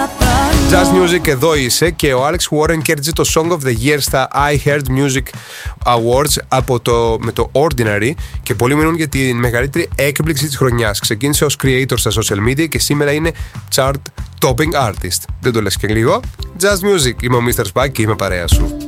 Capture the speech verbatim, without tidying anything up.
Just Music, εδώ είσαι, και ο Alex Warren κέρδισε το Song of the Year στα I Heard Music Awards από το, με το Ordinary, και πολλοί μιλούν για την μεγαλύτερη έκπληξη της χρονιάς. Ξεκίνησε ως creator στα social media και σήμερα είναι chart topping artist. Δεν το λες και λίγο. Just Music, είμαι ο μίστερ Spike και είμαι παρέα σου.